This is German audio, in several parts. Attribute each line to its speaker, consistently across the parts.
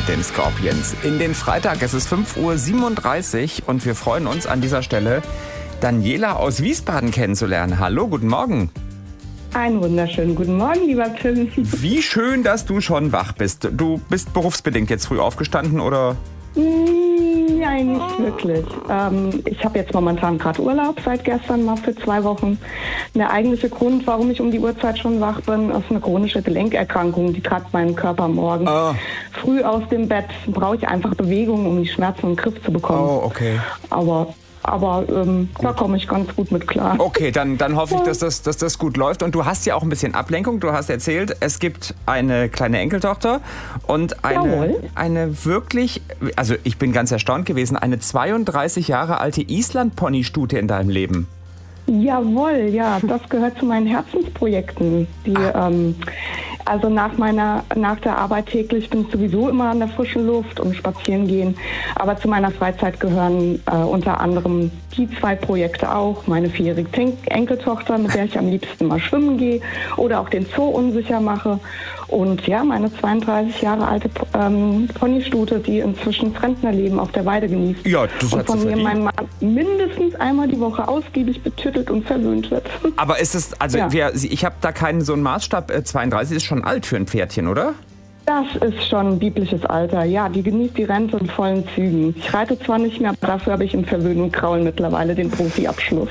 Speaker 1: mit den Scorpions in den Freitag. Es ist 5:37 Uhr und wir freuen uns an dieser Stelle, Daniela aus Wiesbaden kennenzulernen. Hallo, guten Morgen.
Speaker 2: Einen wunderschönen guten Morgen, lieber Tim.
Speaker 1: Wie schön, dass du schon wach bist. Du bist berufsbedingt jetzt früh aufgestanden, oder?
Speaker 2: Nein, nicht wirklich. Ich habe jetzt momentan gerade Urlaub seit gestern mal für 2 Wochen. Der eigentliche Grund, warum ich um die Uhrzeit schon wach bin, ist eine chronische Gelenkerkrankung, die treibt meinen Körper morgen. Früh aus dem Bett brauche ich einfach Bewegung, um die Schmerzen in den Griff zu bekommen.
Speaker 1: Oh, okay.
Speaker 2: Aber da komme ich ganz gut mit klar.
Speaker 1: Okay, dann hoffe ich, dass das gut läuft. Und du hast ja auch ein bisschen Ablenkung. Du hast erzählt, es gibt eine kleine Enkeltochter und eine wirklich, also ich bin ganz erstaunt gewesen, eine 32 Jahre alte Island-Pony-Stute in deinem Leben.
Speaker 2: Jawohl, ja, das gehört zu meinen Herzensprojekten. Also nach der Arbeit täglich bin ich sowieso immer an der frischen Luft und spazieren gehen. Aber zu meiner Freizeit gehören unter anderem die 2 Projekte auch. Meine 4-jährige Enkeltochter, mit der ich am liebsten mal schwimmen gehe oder auch den Zoo unsicher mache. Und ja, meine 32 Jahre alte Ponystute, die inzwischen Rentnerleben auf der Weide genießt.
Speaker 1: Ja, das hat
Speaker 2: und von mir mein Mann mindestens einmal die Woche ausgiebig betüttelt und verwöhnt wird.
Speaker 1: Aber ist es, also ja. Ich habe da keinen so einen Maßstab, 32 ist schon alt für ein Pferdchen, oder?
Speaker 2: Das ist schon ein biblisches Alter. Ja, die genießt die Rente in vollen Zügen. Ich reite zwar nicht mehr, aber dafür habe ich im Verwöhnen und Kraulen mittlerweile den Profiabschluss.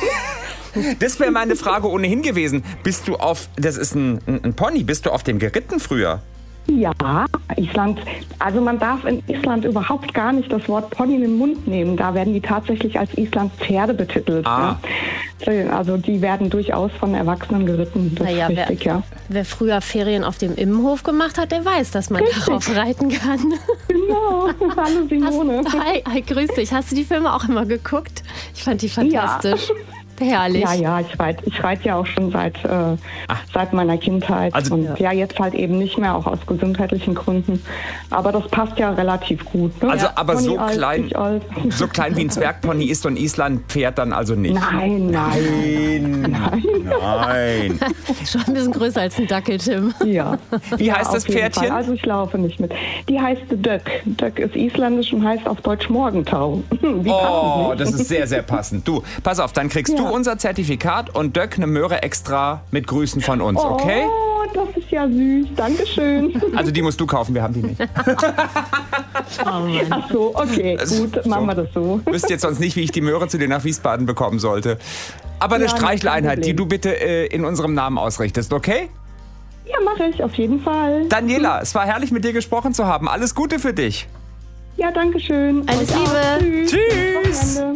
Speaker 1: Das wäre meine Frage ohnehin gewesen. Bist du das ist ein Pony, bist du auf dem geritten früher?
Speaker 2: Ja, Island. Also man darf in Island überhaupt gar nicht das Wort Pony in den Mund nehmen. Da werden die tatsächlich als Islands Pferde betitelt. Ja. Also die werden durchaus von Erwachsenen geritten. Das ist richtig,
Speaker 3: wer früher Ferien auf dem Immenhof gemacht hat, der weiß, dass man darauf reiten kann.
Speaker 2: Genau. Hallo Simone.
Speaker 3: Hi, grüß dich. Hast du die Filme auch immer geguckt? Ich fand die fantastisch.
Speaker 2: Ja.
Speaker 3: Herrlich.
Speaker 2: Ja, ich reite ja auch schon seit meiner Kindheit.
Speaker 1: Also,
Speaker 2: und jetzt halt eben nicht mehr, auch aus gesundheitlichen Gründen. Aber das passt ja relativ gut. Ne?
Speaker 1: Also, aber
Speaker 2: Pony
Speaker 1: so
Speaker 2: alt,
Speaker 1: klein wie ein Zwergpony ist so ein Island-Pferd dann also nicht?
Speaker 2: Nein.
Speaker 3: Schon ein bisschen größer als ein Dackel, Tim.
Speaker 2: Ja.
Speaker 1: Wie heißt das Pferdchen?
Speaker 2: Also ich laufe nicht mit. Die heißt Dök. Dök ist isländisch und heißt auf Deutsch Morgentau.
Speaker 1: Das ist sehr, sehr passend. Du, pass auf, dann kriegst du unser Zertifikat und Dök eine Möhre extra mit Grüßen von uns, okay?
Speaker 2: Oh, das ist ja süß. Dankeschön.
Speaker 1: Also die musst du kaufen, wir haben die nicht.
Speaker 2: Ach so, okay, gut, machen wir das so.
Speaker 1: Du wüsst jetzt sonst nicht, wie ich die Möhre zu dir nach Wiesbaden bekommen sollte. Aber eine Streicheleinheit, die du bitte in unserem Namen ausrichtest, okay?
Speaker 2: Ja, mache ich, auf jeden Fall.
Speaker 1: Daniela, es war herrlich, mit dir gesprochen zu haben. Alles Gute für dich.
Speaker 2: Ja, danke schön.
Speaker 3: Alles Liebe.
Speaker 1: Tschüss.